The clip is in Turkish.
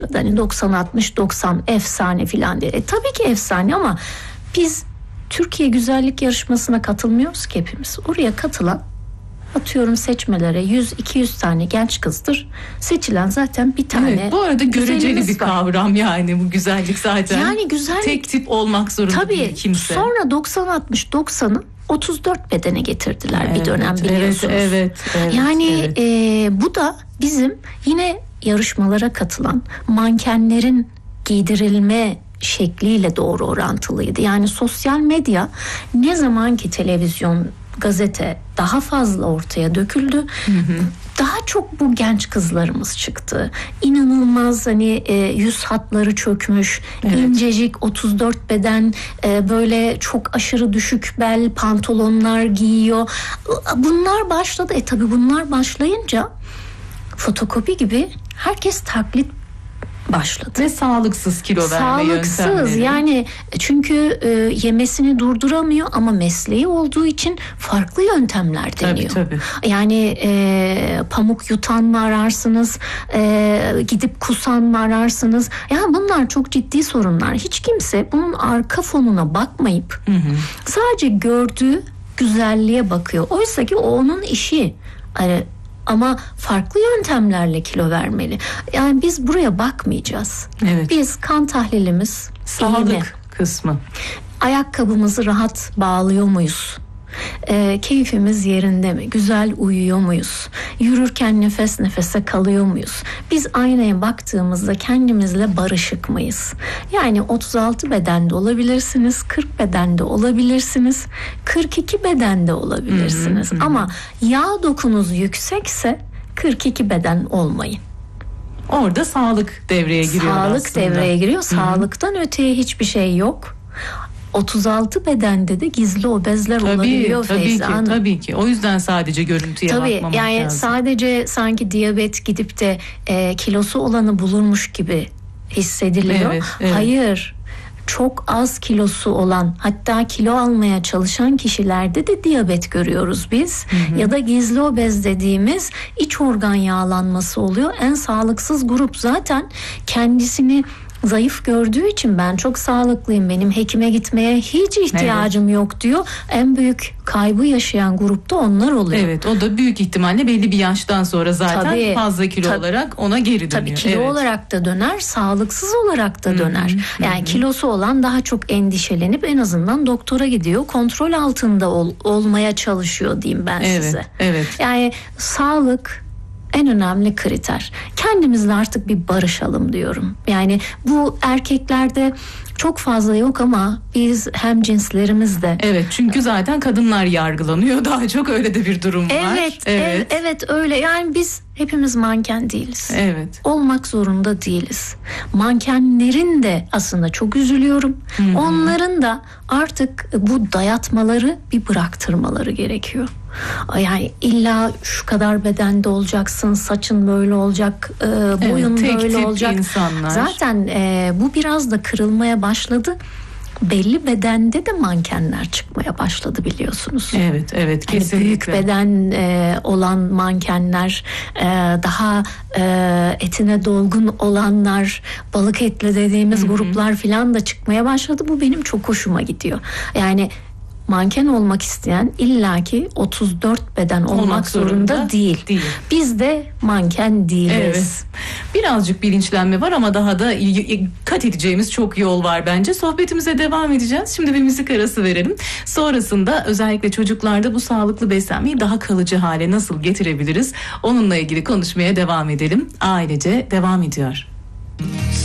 Hani 90-60-90 efsane filan diye. Tabii ki efsane ama biz Türkiye Güzellik Yarışması'na katılmıyoruz ki hepimiz. Oraya katılan, atıyorum seçmelere 100-200 tane genç kızdır. Seçilen zaten bir tane. Evet, bu arada göreceli bir kavram yani bu güzellik zaten. Yani güzellik tek tip olmak zorunda değil kimse. Sonra 90-60-90'ı 34 bedene getirdiler bir dönem, biliyorsunuz. Evet. Yani bu da bizim yine yarışmalara katılan mankenlerin giydirilme şekliyle doğru orantılıydı. Yani sosyal medya ne zaman ki televizyon, gazete daha fazla ortaya döküldü. Daha çok bu genç kızlarımız çıktı. İnanılmaz hani yüz hatları çökmüş, incecik 34 beden, böyle çok aşırı düşük bel pantolonlar giyiyor. Bunlar başladı. Tabii bunlar başlayınca fotokopi gibi herkes taklit başladı. Ve sağlıksız kilo verme yöntemleri. Sağlıksız yani, çünkü yemesini durduramıyor ama mesleği olduğu için farklı yöntemler deniyor. Tabii. Yani pamuk yutan mı ararsınız, gidip kusan mı ararsınız? Yani bunlar çok ciddi sorunlar. Hiç kimse bunun arka fonuna bakmayıp sadece gördüğü güzelliğe bakıyor. Oysa ki o onun işi. Ama farklı yöntemlerle kilo vermeli. Yani biz buraya bakmayacağız. Evet. Biz kan tahlilimiz sağlık kısmı. Ayakkabımızı rahat bağlıyor muyuz? Keyfimiz yerinde mi? Güzel uyuyor muyuz? Yürürken nefes nefese kalıyor muyuz? Biz aynaya baktığımızda kendimizle barışık mıyız? Yani 36 bedende olabilirsiniz, 40 bedende olabilirsiniz, 42 bedende olabilirsiniz. Ama yağ dokunuz yüksekse 42 beden olmayın. Orada sağlık devreye giriyor Sağlık aslında. devreye giriyor. Sağlıktan öteye hiçbir şey yok. 36 bedende de gizli obezler olabiliyor Feyza Hanım. Tabii ki. O yüzden sadece görüntüye bakmamak yani lazım. Sadece sanki diyabet gidip de kilosu olanı bulurmuş gibi hissediliyor. Evet. Hayır. Çok az kilosu olan, hatta kilo almaya çalışan kişilerde de diyabet görüyoruz biz. Ya da gizli obez dediğimiz iç organ yağlanması oluyor. En sağlıksız grup zaten kendisini zayıf gördüğü için ben çok sağlıklıyım, benim hekime gitmeye hiç ihtiyacım yok diyor. En büyük kaybı yaşayan grupta onlar oluyor. Evet, o da büyük ihtimalle belli bir yaştan sonra zaten fazla kilo olarak ona geri dönüyor. Tabii kilo olarak da döner, sağlıksız olarak da döner. Yani kilosu olan daha çok endişelenip en azından doktora gidiyor, kontrol altında olmaya çalışıyor diyeyim ben size. Evet. Yani sağlık en önemli kriter. Kendimizle artık bir barışalım diyorum. Yani bu erkeklerde çok fazla yok ama biz hemcinslerimizde. Evet, çünkü zaten kadınlar yargılanıyor. Daha çok öyle de bir durum var. Evet öyle. Yani biz hepimiz manken değiliz. Evet. Olmak zorunda değiliz. Mankenlerin de aslında çok üzülüyorum. Onların da artık bu dayatmaları bir bıraktırmaları gerekiyor. Yani illa şu kadar bedende olacaksın, saçın böyle olacak, boyun böyle olacak. İnsanlar. Zaten bu biraz da kırılmaya başladı. Belli bedende de mankenler çıkmaya başladı, biliyorsunuz. Evet kesinlikle. Yani büyük beden olan mankenler, daha etine dolgun olanlar, balık etli dediğimiz gruplar falan da çıkmaya başladı. Bu benim çok hoşuma gidiyor. Yani manken olmak isteyen illaki 34 beden olmak zorunda değil. Biz de manken değiliz. Evet. Birazcık bilinçlenme var ama daha da kat edeceğimiz çok yol var bence. Sohbetimize devam edeceğiz. Şimdi bir müzik arası verelim. Sonrasında özellikle çocuklarda bu sağlıklı beslenmeyi daha kalıcı hale nasıl getirebiliriz? Onunla ilgili konuşmaya devam edelim. Ailece devam ediyor.